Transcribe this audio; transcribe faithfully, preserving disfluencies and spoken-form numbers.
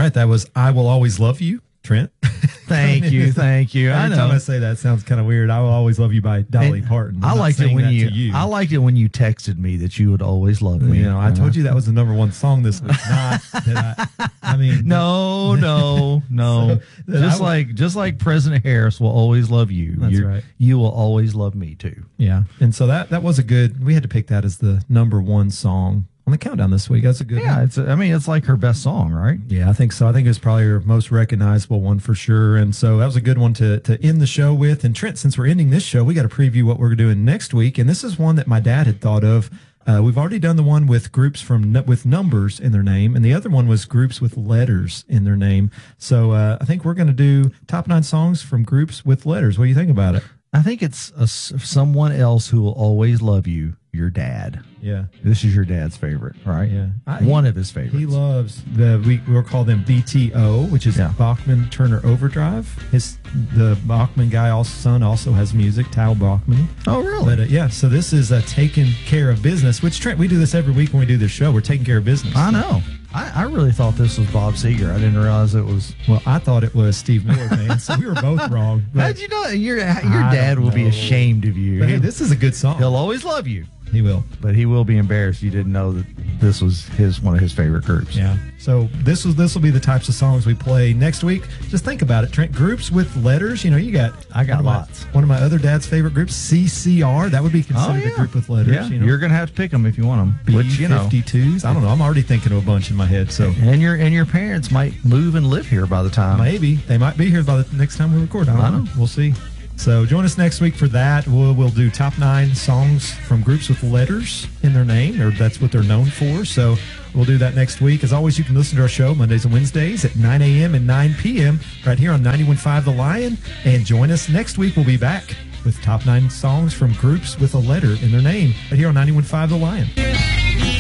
right, that was I Will Always Love You, Trent. Thank you, thank you. Every I know. time I say that, it sounds kind of weird. I Will Always Love You by Dolly And Parton. I I'm not liked it saying when that you, to you. I liked it when you texted me that you would always love me. You know, I told you that was the number one song this week. Not that I, I mean, No, no, no. So, that just I- like just like President Harris will always love you. That's You're- right. You will always love me too. Yeah, and so that that was a good. We had to pick that as the number one song on the countdown this week. That's a good. Yeah, one. it's. I mean, it's like her best song, right? Yeah, I think so. I think it's probably her most recognizable one for sure. And so that was a good one to to end the show with. And Trent, since we're ending this show, we got to preview what we're doing next week. And this is one that my dad had thought of. Uh, we've already done the one with groups from with numbers in their name, and the other one was groups with letters in their name. So uh, I think we're going to do top nine songs from groups with letters. What do you think about it? I think it's a, someone else who will always love you. Your dad. Yeah. This is your dad's favorite, right? Yeah. I, One of his favorites. He loves the we we'll call them B T O, which is Yeah. Bachman Turner Overdrive. His the Bachman guy also son also has music, Tal Bachman. Oh, really? But uh, yeah, so this is uh, taking care of business. Which Trent, we do this every week when we do this show. We're taking care of business. I know. I, I really thought this was Bob Seger. I didn't realize it was. Well, I thought it was Steve Miller, man. So we were both wrong. But, How'd you know? Your your I dad don't will be know. ashamed of you. but hey, this is a good song. He'll always love you, He will. but he will be embarrassed you didn't know that this was his one of his favorite groups. Yeah. So this was this will be the types of songs we play next week. Just think about it, Trent. Groups with letters. You know, you got I got one of my- lots. one of my other dad's favorite groups, C C R. That would be considered a group with letters. Yeah, you know? you're gonna have to pick them if you want them. B Which you know, fifty-twos. I don't know. I'm already thinking of a bunch in my head. So and your and your parents might move and live here by the time. maybe they might be here by the next time we record. I don't I know. know. We'll see. So join us next week for that. We'll, we'll do top nine songs from groups with letters in their name, or that's what they're known for. So we'll do that next week. As always, you can listen to our show Mondays and Wednesdays at nine a.m. and nine p.m. right here on ninety-one point five The Lion. And join us next week. We'll be back with top nine songs from groups with a letter in their name right here on ninety-one point five The Lion.